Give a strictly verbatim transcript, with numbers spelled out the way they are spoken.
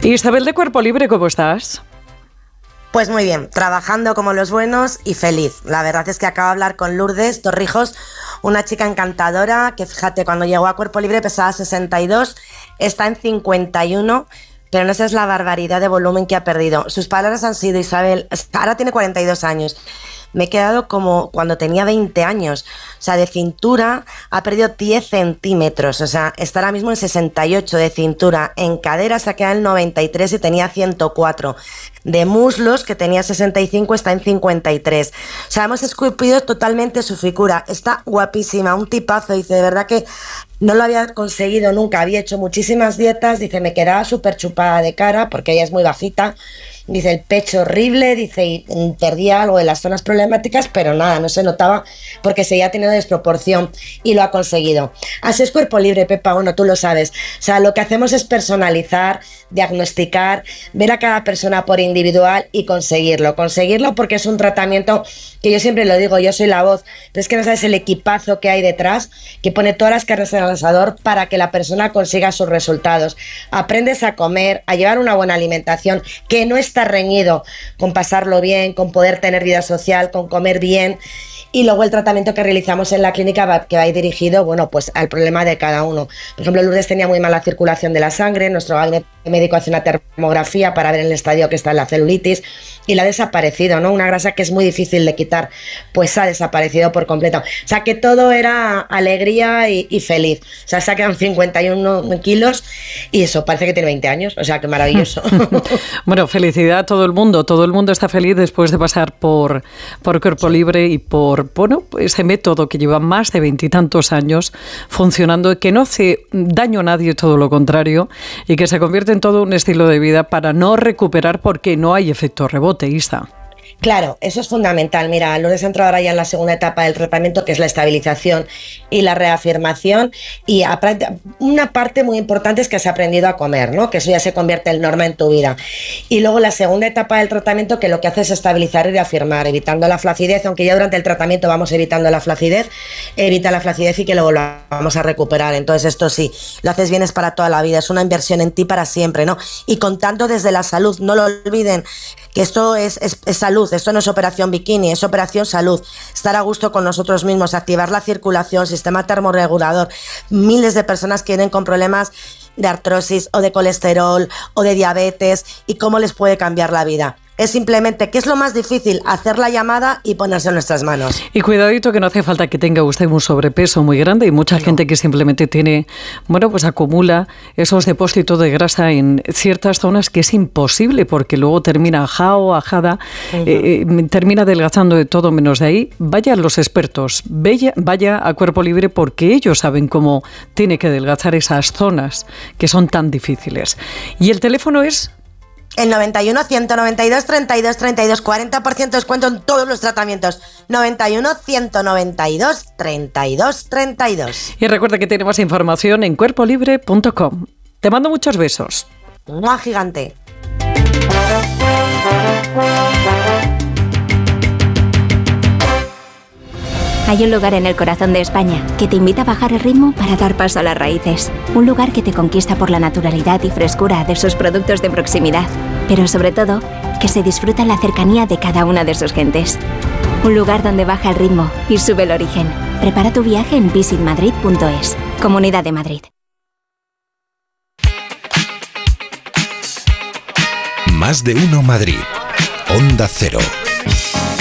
Isabel de Cuerpo Libre, ¿cómo estás? Pues muy bien, trabajando como los buenos y feliz. La verdad es que acabo de hablar con Lourdes Torrijos, una chica encantadora que, fíjate, cuando llegó a Cuerpo Libre pesaba sesenta y dos, está en cincuenta y uno, pero no sabes la barbaridad de volumen que ha perdido. Sus palabras han sido: Isabel, ahora tiene cuarenta y dos años. Me he quedado como cuando tenía veinte años. O sea, de cintura ha perdido diez centímetros. O sea, está ahora mismo en sesenta y ocho de cintura. En cadera se ha quedado en noventa y tres y tenía ciento cuatro. De muslos, que tenía sesenta y cinco, está en cincuenta y tres. O sea, hemos esculpido totalmente su figura. Está guapísima, un tipazo. Dice, de verdad que no lo había conseguido nunca. Había hecho muchísimas dietas. Dice, me quedaba súper chupada de cara porque ella es muy bajita. Dice, el pecho horrible, dice, y perdía algo de las zonas problemáticas, pero nada, no se notaba porque seguía teniendo desproporción y lo ha conseguido. Así es Cuerpo Libre, Pepa, bueno, tú lo sabes. O sea, lo que hacemos es personalizar, diagnosticar, ver a cada persona por individual y conseguirlo. Conseguirlo porque es un tratamiento que yo siempre lo digo, yo soy la voz, pero es que no sabes el equipazo que hay detrás, que pone todas las carnes en el asador para que la persona consiga sus resultados. Aprendes a comer, a llevar una buena alimentación, que no es está reñido con pasarlo bien, con poder tener vida social, con comer bien, y luego el tratamiento que realizamos en la clínica va, que va a ir dirigido, bueno, pues al problema de cada uno. Por ejemplo, Lourdes tenía muy mala circulación de la sangre, nuestro gabinete médico hace una termografía para ver en el estadio que está en la celulitis y la ha desaparecido, ¿no? Una grasa que es muy difícil de quitar, pues ha desaparecido por completo. O sea, que todo era alegría y, y feliz. O sea, se ha quedado cincuenta y uno kilos y eso, parece que tiene veinte años, o sea, que maravilloso. Bueno, felicidad a todo el mundo. Todo el mundo está feliz después de pasar por, por Cuerpo Libre y por, bueno, ese método que lleva más de veintitantos años funcionando, que no hace daño a nadie, todo lo contrario, y que se convierte en todo un estilo de vida para no recuperar porque no hay efecto rebote, Isa. Claro, eso es fundamental. Mira, Lourdes ha entrado ahora ya en la segunda etapa del tratamiento, que es la estabilización y la reafirmación, y una parte muy importante es que has aprendido a comer, ¿no? Que eso ya se convierte en norma en tu vida. Y luego la segunda etapa del tratamiento, que lo que hace es estabilizar y reafirmar, evitando la flacidez, aunque ya durante el tratamiento vamos evitando la flacidez, evita la flacidez y que luego lo vamos a recuperar. Entonces esto sí, lo haces bien, es para toda la vida, es una inversión en ti para siempre, ¿no? Y contando desde la salud, no lo olviden, que esto es, es, es salud, esto no es operación bikini, es operación salud. Estar a gusto con nosotros mismos, activar la circulación, sistema termorregulador. Miles de personas que vienen con problemas de artrosis o de colesterol o de diabetes, y cómo les puede cambiar la vida. Es simplemente, ¿qué es lo más difícil? Hacer la llamada y ponerse en nuestras manos. Y cuidadito, que no hace falta que tenga usted un sobrepeso muy grande. Hay mucha no. gente que simplemente tiene, bueno, pues acumula esos depósitos de grasa en ciertas zonas que es imposible, porque luego termina ajado, ajada, uh-huh. eh, termina adelgazando de todo menos de ahí. Vaya los expertos, vaya, vaya a Cuerpo Libre, porque ellos saben cómo tiene que adelgazar esas zonas que son tan difíciles. Y el teléfono es... El noventa y uno, ciento noventa y dos, treinta y dos, treinta y dos, cuarenta por ciento de descuento en todos los tratamientos. noventa y uno, ciento noventa y dos, treinta y dos, treinta y dos. Y recuerda que tiene más información en cuerpo libre punto com. Te mando muchos besos. ¡Mua, gigante! Hay un lugar en el corazón de España que te invita a bajar el ritmo para dar paso a las raíces. Un lugar que te conquista por la naturalidad y frescura de sus productos de proximidad, pero sobre todo, que se disfruta en la cercanía de cada una de sus gentes. Un lugar donde baja el ritmo y sube el origen. Prepara tu viaje en visit madrid punto es. Comunidad de Madrid. Más de uno Madrid. Onda Cero.